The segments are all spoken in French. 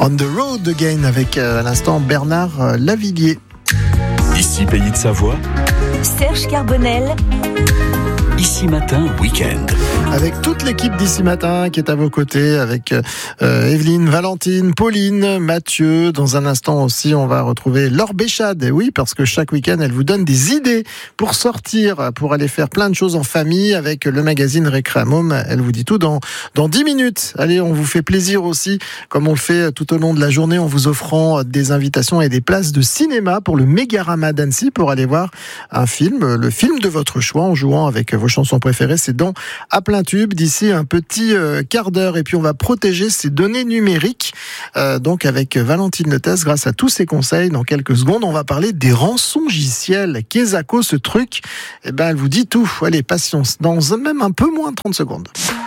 On the Road Again avec à l'instant Bernard Lavilliers. Ici Pays de Savoie, Serge Carbonel. Ici Matin Week-end. Avec toute l'équipe d'Ici Matin qui est à vos côtés, avec Evelyne, Valentine, Pauline, Mathieu. Dans un instant aussi, on va retrouver Laure Béchade. Et oui, parce que chaque week-end, elle vous donne des idées pour sortir, pour aller faire plein de choses en famille avec le magazine Récréamum. Elle vous dit tout dans 10 minutes. Allez, on vous fait plaisir aussi, comme on le fait tout au long de la journée, en vous offrant des invitations et des places de cinéma pour le Mégarama d'Annecy pour aller voir un film, le film de votre choix, en jouant avec vos chansons préférées. C'est dans À plein tube d'ici un petit quart d'heure. Et puis on va protéger ces données numériques. Donc avec Valentine Letès, grâce à tous ses conseils, dans quelques secondes, on va parler des rançongiciels. Qu'est-ce que ce truc ? Eh ben, elle vous dit tout. Allez, patience. Dans même un peu moins de 30 secondes.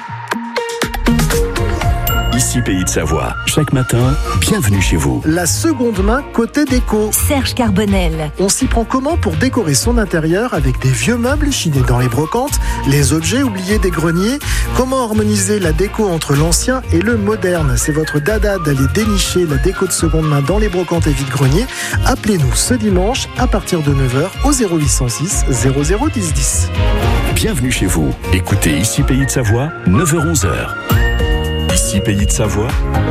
Ici Pays de Savoie, chaque matin, bienvenue chez vous. La seconde main côté déco. Serge Carbonel. On s'y prend comment pour décorer son intérieur avec des vieux meubles chinés dans les brocantes, les objets oubliés des greniers? Comment harmoniser la déco entre l'ancien et le moderne? C'est votre dada d'aller dénicher la déco de seconde main dans les brocantes et vide-greniers. Appelez-nous ce dimanche à partir de 9h au 0806 00 10 10. Bienvenue chez vous. Écoutez Ici Pays de Savoie, 9h-11h. Ici Pays de Savoie,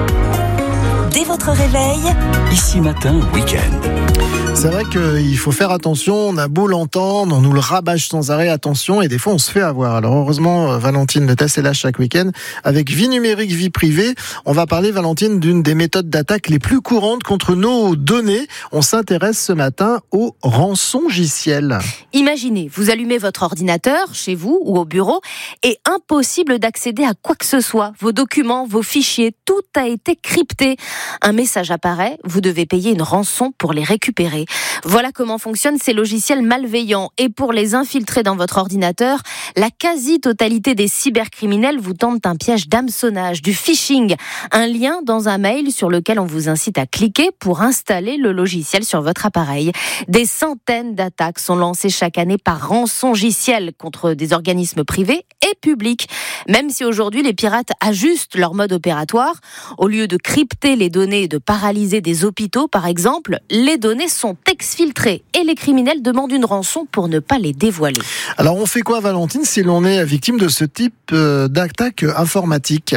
Dès votre réveil, Ici Matin Week-end. C'est vrai qu'il faut faire attention, on a beau l'entendre, on nous le rabâche sans arrêt, attention, et des fois on se fait avoir. Alors heureusement, Valentine Letès est là chaque week-end avec Vie numérique, vie privée. On va parler, Valentine, d'une des méthodes d'attaque les plus courantes contre nos données. On s'intéresse ce matin aux rançongiciels. Imaginez, vous allumez votre ordinateur, chez vous ou au bureau, et impossible d'accéder à quoi que ce soit. Vos documents, vos fichiers, tout a été crypté. Un message apparaît, vous devez payer une rançon pour les récupérer. Voilà comment fonctionnent ces logiciels malveillants. Et pour les infiltrer dans votre ordinateur, la quasi-totalité des cybercriminels vous tentent un piège d'hameçonnage, du phishing, un lien dans un mail sur lequel on vous incite à cliquer pour installer le logiciel sur votre appareil. Des centaines d'attaques sont lancées chaque année par rançongiciel contre des organismes privés et publics. Même si aujourd'hui les pirates ajustent leur mode opératoire, au lieu de crypter les données et de paralyser des hôpitaux par exemple, les données sont exfiltrées et les criminels demandent une rançon pour ne pas les dévoiler. Alors on fait quoi, Valentine, si l'on est victime de ce type d'attaque informatique ?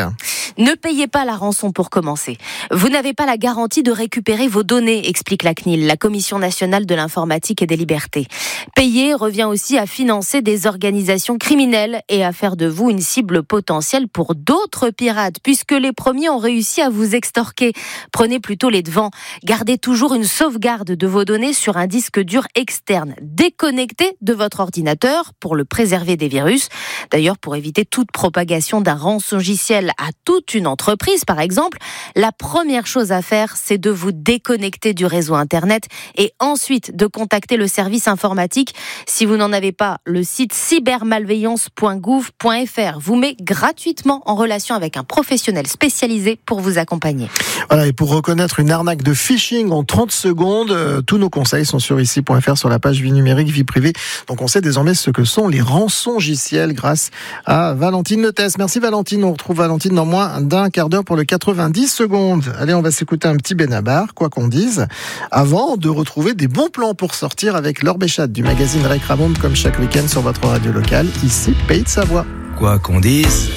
Ne payez pas la rançon pour commencer. Vous n'avez pas la garantie de récupérer vos données, explique la CNIL, la Commission nationale de l'informatique et des libertés. Payer revient aussi à financer des organisations criminelles et à faire de vous une cible potentielle pour d'autres pirates, puisque les premiers ont réussi à vous extorquer. Prenez plutôt les devants. Gardez toujours une sauvegarde de vos données sur un disque dur externe, déconnecté de votre ordinateur pour le préserver des virus. D'ailleurs, pour éviter toute propagation d'un rançongiciel à toute une entreprise, par exemple, la première chose à faire, c'est de vous déconnecter du réseau Internet et ensuite de contacter le service informatique. Si vous n'en avez pas, le site cybermalveillance.gouv.fr vous met gratuitement en relation avec un professionnel spécialisé pour vous accompagner. Voilà, et pour reconnaître une arnaque de phishing en 30 secondes, tous nos conseils sont sur ici.fr sur la page Vie numérique, vie privée. Donc on sait désormais ce que sont les rançongiciels grâce à Valentine Letès. Merci Valentine, on retrouve Valentine dans moins d'un quart d'heure pour le 90 secondes. Allez, on va s'écouter un petit Benabar, quoi qu'on dise, avant de retrouver des bons plans pour sortir avec Laure Béchade du magazine Récréamum comme chaque week-end sur votre radio locale, ici Pays de Savoie. Quoi qu'on dise,